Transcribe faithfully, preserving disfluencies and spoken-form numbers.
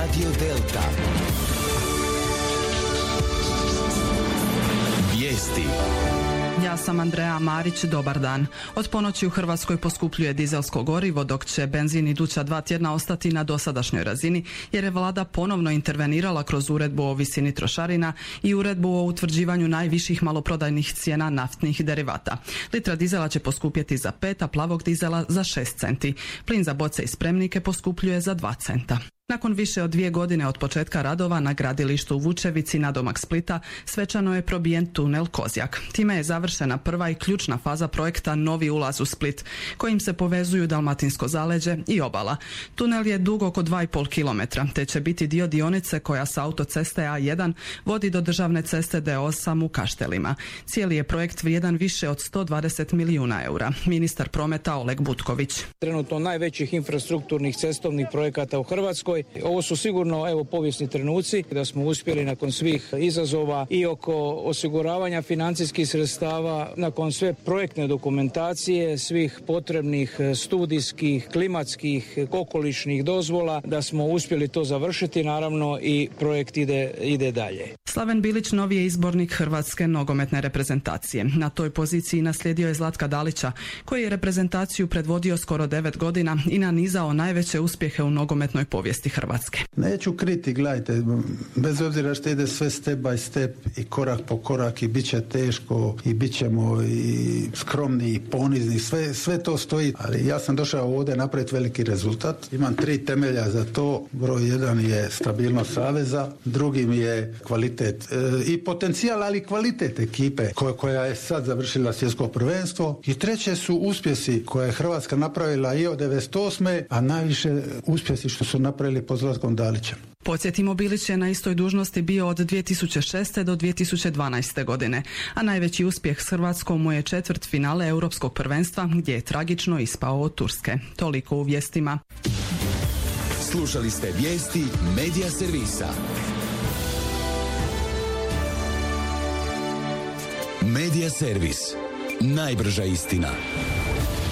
Radio Delta. Vijesti. Ja sam Andreja Marić, dobar dan. Od ponoći u Hrvatskoj poskupljuje dizelsko gorivo, dok će benzin iduća dva tjedna ostati na dosadašnjoj razini, jer je vlada ponovno intervenirala kroz uredbu o visini trošarina i uredbu o utvrđivanju najviših maloprodajnih cijena naftnih derivata. Litra dizela će poskupjeti za pet, a plavog dizela za šest centi. Plin za boce i spremnike poskupljuje za dva centa. Nakon više od dvije godine od početka radova na gradilištu u Vučevici nadomak Splita svečano je probijen tunel Kozjak. Time je završena prva i ključna faza projekta Novi ulaz u Split, kojim se povezuju dalmatinsko zaleđe i obala. Tunel je dug oko dva i pol kilometra, te će biti dio dionice koja sa autoceste A jedan vodi do državne ceste D osam u Kaštelima. Cijeli je projekt vrijedan više od sto dvadeset milijuna eura. Ministar prometa Oleg Butković. Trenutno najvećih infrastrukturnih cestovnih projekata u Hrvatskoj. Ovo su sigurno evo povijesni trenuci da smo uspjeli nakon svih izazova i oko osiguravanja financijskih sredstava, nakon sve projektne dokumentacije, svih potrebnih studijskih, klimatskih, okolišnih dozvola, da smo uspjeli to završiti, naravno i projekt ide, ide dalje. Slaven Bilić novi je izbornik Hrvatske nogometne reprezentacije. Na toj poziciji naslijedio je Zlatka Dalića, koji je reprezentaciju predvodio skoro devet godina i nanizao najveće uspjehe u nogometnoj povijesti Hrvatske. Neću kriti, gledajte, bez obzira što ide sve step by step i korak po korak i bit će teško i bit ćemo i skromni i ponizni, sve, sve to stoji, ali ja sam došao ovdje napraviti veliki rezultat. Imam tri temelja za to. Broj jedan je stabilnost saveza, drugi mi je kvalitet e, i potencijal, ali kvalitet ekipe koja, koja je sad završila svjetsko prvenstvo, i treće su uspjesi koje je Hrvatska napravila i od devedeset osme, a najviše uspjesi što su napravili pod Zlatkom Dalićem. Podsjetimo, Bilić je na istoj dužnosti bio od dvije tisuće šeste do dvije tisuće dvanaeste godine, a najveći uspjeh s Hrvatskom mu je četvrt finale Europskog prvenstva, gdje je tragično ispao od Turske. Toliko u vijestima. Slušali ste vijesti Medija servisa. Medija servis. Najbrža istina.